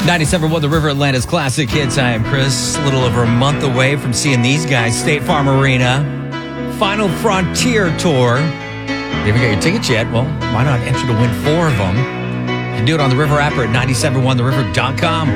97.1 The River Atlanta's Classic Hits. I am Chris. A little over a month away from seeing these guys. State Farm Arena. Final Frontier Tour. You haven't got your tickets yet? Well, why not enter to win 4 of them? You can do it on the River app or at 971theriver.com.